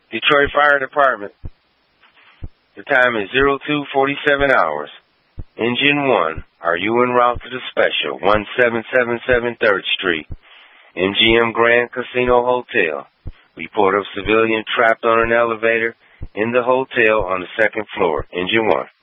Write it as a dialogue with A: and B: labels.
A: Detroit Fire Department. The time is 02:47 hours. Engine 1, are you en route to the special, 1777 3rd Street, MGM Grand Casino Hotel? Report of civilian trapped on an elevator in the hotel on the second floor. Engine 1.